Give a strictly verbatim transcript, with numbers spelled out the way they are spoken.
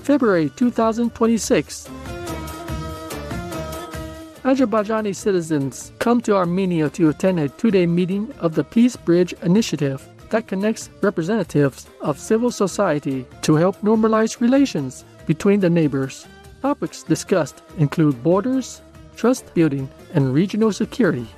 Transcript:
February two thousand twenty-six. Azerbaijani citizens come to Armenia to attend a two-day meeting of the Peace Bridge Initiative that connects representatives of civil society to help normalize relations between the neighbors. Topics discussed include borders, trust building, and regional security.